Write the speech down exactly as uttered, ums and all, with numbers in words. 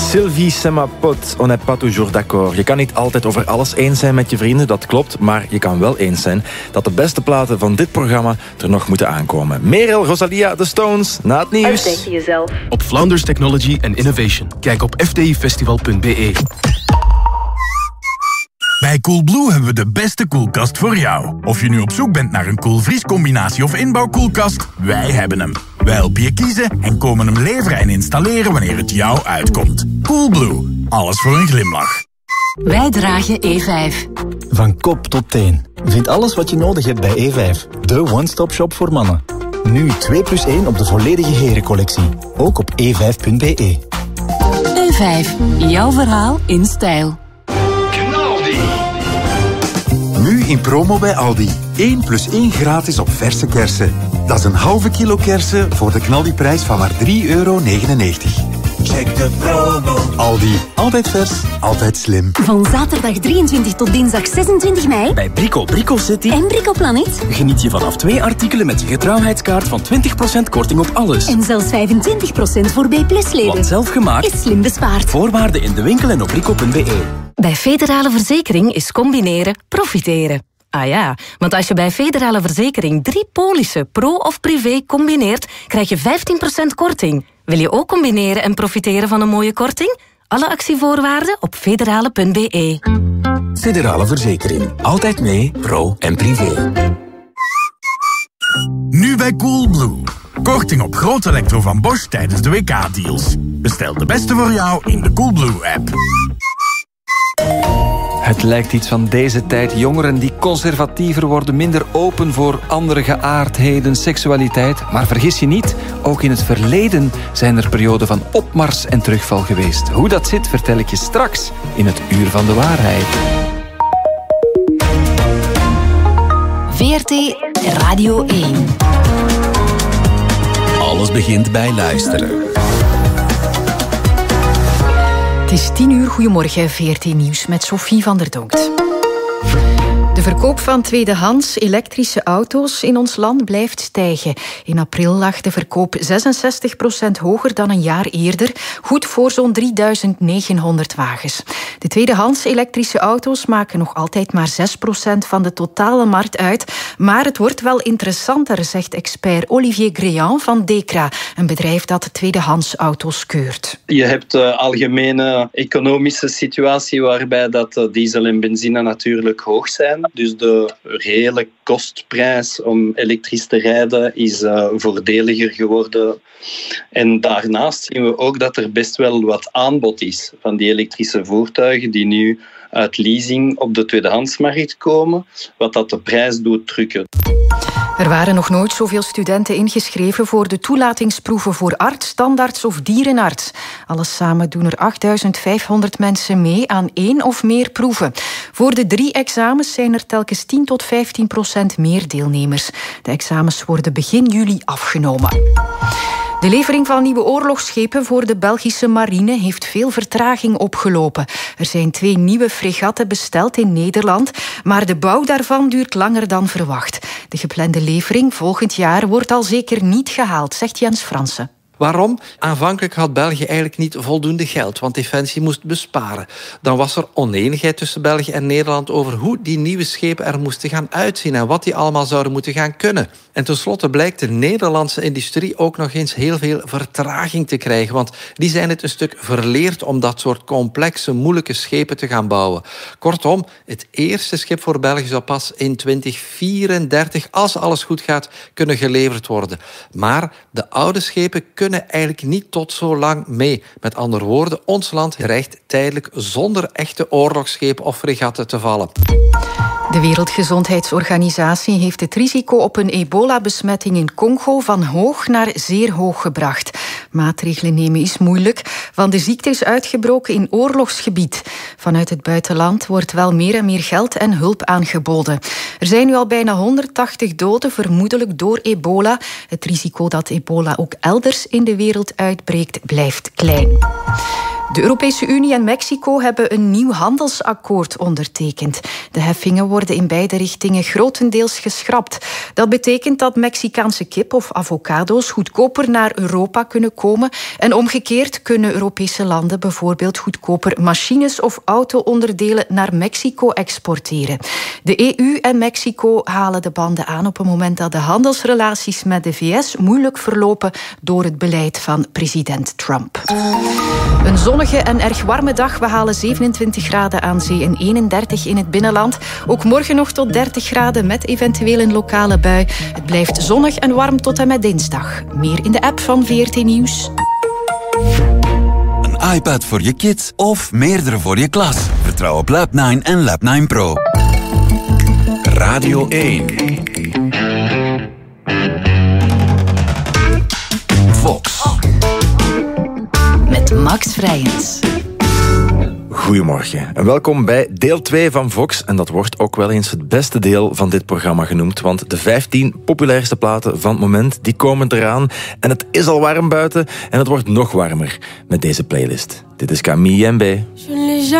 Sylvie Semapot, on n'est pas toujours d'accord. Je kan niet altijd over alles eens zijn met je vrienden, dat klopt. Maar je kan wel eens zijn dat de beste platen van dit programma er nog moeten aankomen. Merel, Rosalia, The Stones, na het nieuws. Uitdenk jezelf. Op Flanders Technology and Innovation. Kijk op f d i festival punt b e. Bij Coolblue hebben we de beste koelkast voor jou. Of je nu op zoek bent naar een koelvriescombinatie of inbouwkoelkast, wij hebben hem. Wij helpen je kiezen en komen hem leveren en installeren wanneer het jou uitkomt. Coolblue, alles voor een glimlach. Wij dragen E vijf. Van kop tot teen. Vind alles wat je nodig hebt bij E vijf. De one-stop shop voor mannen. Nu twee plus één op de volledige herencollectie. Ook op e vijf punt b e. E vijf. Jouw verhaal in stijl. Nu in promo bij Aldi. één plus één gratis op verse kersen. Dat is een halve kilo kersen voor de knaldiprijs van maar drie euro negenennegentig. Check de promo. Aldi. Altijd vers, altijd slim. Van zaterdag drieëntwintig tot dinsdag zesentwintig mei. Bij Brico Brico City En Brico Planet. geniet je vanaf twee artikelen met je getrouwheidskaart van twintig procent korting op alles. En zelfs vijfentwintig procent voor B plus leden. Want zelf gemaakt is slim bespaard. Voorwaarden in de winkel en op brico punt b e. Bij Federale Verzekering is combineren profiteren. Ah ja, want als je bij Federale Verzekering drie polissen, pro of privé, combineert, krijg je vijftien procent korting. Wil je ook combineren en profiteren van een mooie korting? Alle actievoorwaarden op federale punt b e. Federale Verzekering. Altijd mee, pro en privé. Nu bij Coolblue. Korting op groot elektro van Bosch tijdens de W K-deals. Bestel de beste voor jou in de Coolblue-app. Het lijkt iets van deze tijd. Jongeren die conservatiever worden, minder open voor andere geaardheden, seksualiteit. Maar vergis je niet, ook in het verleden zijn er perioden van opmars en terugval geweest. Hoe dat zit, vertel ik je straks in het Uur van de Waarheid. V R T Radio één. Alles begint bij luisteren. Het is tien uur, goedemorgen, V R T Nieuws met Sophie van der Donkt. De verkoop van tweedehands elektrische auto's in ons land blijft stijgen. In april lag de verkoop zesenzestig procent hoger dan een jaar eerder, goed voor zo'n drieduizend negenhonderd wagens. De tweedehands elektrische auto's maken nog altijd maar zes procent van de totale markt uit, maar het wordt wel interessanter, zegt expert Olivier Gréan van Dekra, een bedrijf dat tweedehands auto's keurt. Je hebt de algemene economische situatie waarbij dat de diesel en benzine natuurlijk hoog zijn. Dus de reële kostprijs om elektrisch te rijden is uh, voordeliger geworden. En daarnaast zien we ook dat er best wel wat aanbod is van die elektrische voertuigen die nu uit leasing op de tweedehandsmarkt komen, wat dat de prijs doet drukken. Er waren nog nooit zoveel studenten ingeschreven voor de toelatingsproeven voor arts, tandarts of dierenarts. Alles samen doen er achtduizend vijfhonderd mensen mee aan één of meer proeven. Voor de drie examens zijn er telkens tien tot vijftien procent meer deelnemers. De examens worden begin juli afgenomen. De levering van nieuwe oorlogsschepen voor de Belgische marine heeft veel vertraging opgelopen. Er zijn twee nieuwe fregatten besteld in Nederland, maar de bouw daarvan duurt langer dan verwacht. De geplande levering volgend jaar wordt al zeker niet gehaald, zegt Jens Fransen. Waarom? Aanvankelijk had België eigenlijk niet voldoende geld, want Defensie moest besparen. Dan was er oneenigheid tussen België en Nederland over hoe die nieuwe schepen er moesten gaan uitzien en wat die allemaal zouden moeten gaan kunnen. En tenslotte blijkt de Nederlandse industrie ook nog eens heel veel vertraging te krijgen, want die zijn het een stuk verleerd om dat soort complexe, moeilijke schepen te gaan bouwen. Kortom, het eerste schip voor België zou pas in twintig vierendertig, als alles goed gaat, kunnen geleverd worden. Maar de oude schepen kunnen kunnen eigenlijk niet tot zo lang mee. Met andere woorden, ons land dreigt tijdelijk zonder echte oorlogsschepen of fregatten te vallen. De Wereldgezondheidsorganisatie heeft het risico op een ebola-besmetting in Congo van hoog naar zeer hoog gebracht. Maatregelen nemen is moeilijk, want de ziekte is uitgebroken in oorlogsgebied. Vanuit het buitenland wordt wel meer en meer geld en hulp aangeboden. Er zijn nu al bijna honderdtachtig doden, vermoedelijk door ebola. Het risico dat ebola ook elders in de wereld uitbreekt, blijft klein. De Europese Unie en Mexico hebben een nieuw handelsakkoord ondertekend. De heffingen worden in beide richtingen grotendeels geschrapt. Dat betekent dat Mexicaanse kip of avocado's goedkoper naar Europa kunnen komen. En omgekeerd kunnen Europese landen bijvoorbeeld goedkoper machines of auto-onderdelen naar Mexico exporteren. De E U en Mexico halen de banden aan op een moment dat de handelsrelaties met de V S moeilijk verlopen door het beleid van president Trump. Een zonnige en erg warme dag. We halen zevenentwintig graden aan zee en eenendertig in het binnenland. Ook morgen nog tot dertig graden met eventueel een lokale bui. Het blijft zonnig en warm tot en met dinsdag. Meer in de app van V R T Nieuws. Een iPad voor je kids of meerdere voor je klas. Vertrouw op Lab nine en Lab nine Pro. Radio één. Vox. Met Max Vrijens. Goedemorgen en welkom bij deel twee van Vox. En dat wordt ook wel eens het beste deel van dit programma genoemd. Want de vijftien populairste platen van het moment, die komen eraan. En het is al warm buiten en het wordt nog warmer met deze playlist. Dit is Camille M B.